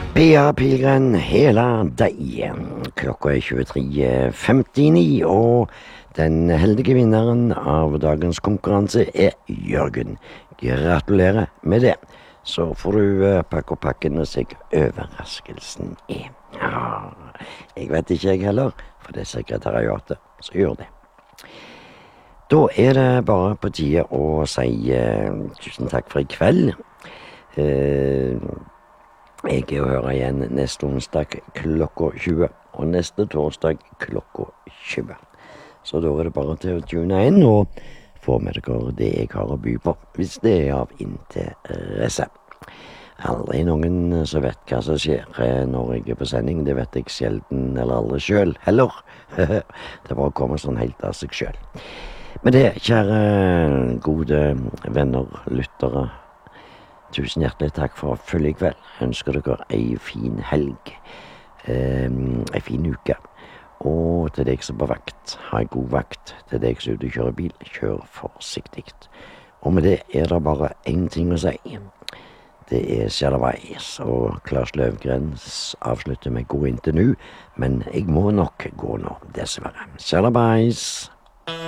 Pia Pilgren, hele deg. Klokka er 23.59, og den heldige vinneren av dagens konkurranse er Jørgen. Gratulerer med det. Så får du pakke opp pakken og se hva overraskelsen er. Ja, jeg vet ikke jeg heller, for det er sekretariatet som gjør det. Da er det bare på tide å si tusen takk for i kveld. Jeg er å høre igjen neste onsdag klokka 20, og neste torsdag klokka 20. Så da er det bare til å tune inn og få med dere det jeg har å by på, hvis det er av interesse. Aldri noen som vet hva som skjer når jeg er på sending, det vet jeg sjelden eller aldri selv heller. Det bare kommer sånn helt av seg selv. Med det, kjære gode venner, lyttere, tusen hjertelig takk for å følge i kveld. Jeg ønsker dere ei fin helg, ei fin uke. Og til deg som er på vakt, ha en god vakt. Til deg som er ute og kjører bil, kjør forsiktig. Og med det er det bare en ting å si. Det er Sjalabais, og Claes Løvgren avslutter med gå inntil nu, men jeg må nok gå nå, dessverre. Sjalabais!